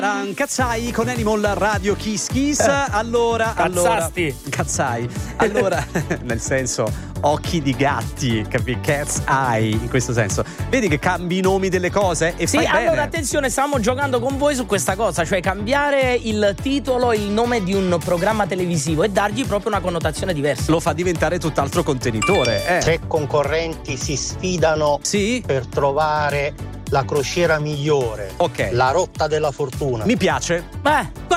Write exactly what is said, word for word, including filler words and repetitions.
Cazzai con Animal Radio Kiss Kiss. Allora, Cazzasti. allora Cazzai. Allora, nel senso occhi di gatti, capi? Cat's eye, in questo senso. Vedi che cambi i nomi delle cose e sì, fai allora bene. attenzione, stavamo giocando con voi su questa cosa, cioè cambiare il titolo, il nome di un programma televisivo e dargli proprio una connotazione diversa. Lo fa diventare tutt'altro contenitore. Eh. Tre concorrenti si sfidano sì? per trovare la crociera migliore. Ok. La rotta della fortuna. Mi piace. Beh,